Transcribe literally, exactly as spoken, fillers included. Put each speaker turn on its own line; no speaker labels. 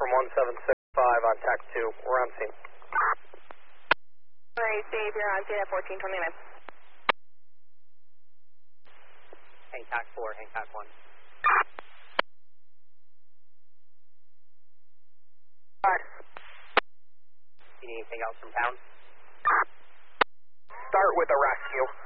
from one seven six five on T A C two. We're on scene.
Alright, Steve, you're on scene at fourteen twenty-nine.
Hancock four, Hancock one.
Alright.
You need anything else from town?
Start with a rescue.